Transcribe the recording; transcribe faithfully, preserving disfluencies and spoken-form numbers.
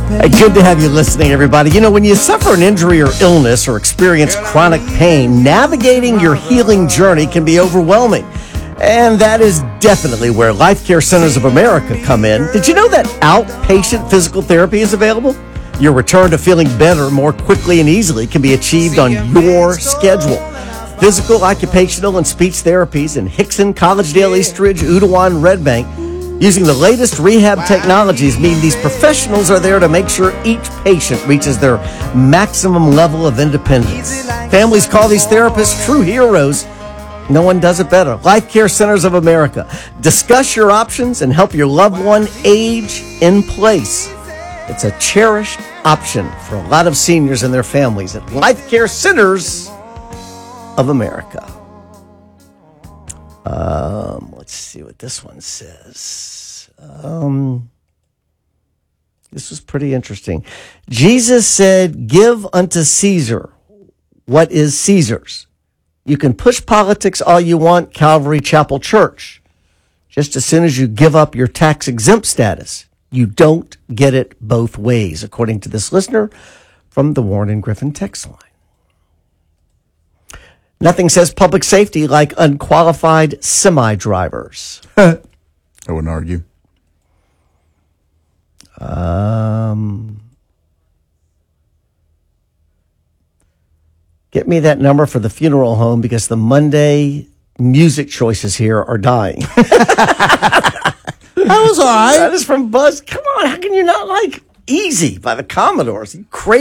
Hey, good to have you listening, everybody. You know, when you suffer an injury or illness or experience chronic pain, navigating your healing journey can be overwhelming. And that is definitely where Life Care Centers of America come in. Did you know that outpatient physical therapy is available? Your return to feeling better more quickly and easily can be achieved on your schedule. Physical, occupational, and speech therapies in Hickson, Collegedale, Eastridge, Udawan, Red Bank. Using the latest rehab technologies mean these professionals are there to make sure each patient reaches their maximum level of independence. Families call these therapists true heroes. No one does it better. Life Care Centers of America. Discuss your options and help your loved one age in place. It's a cherished option for a lot of seniors and their families at Life Care Centers of America. Um, let's see what this one says. Um, this was pretty interesting. Jesus said, "Give unto Caesar what is Caesar's." You can push politics all you want, Calvary Chapel Church. Just as soon as you give up your tax-exempt status, you don't get it both ways, according to this listener from the Warren and Griffin text line. Nothing says public safety like unqualified semi-drivers. I wouldn't argue. Um, get me that number for the funeral home because the Monday music choices here are dying. That was all right. That is from Buzz. Come on, how can you not like Easy by the Commodores? You crazy.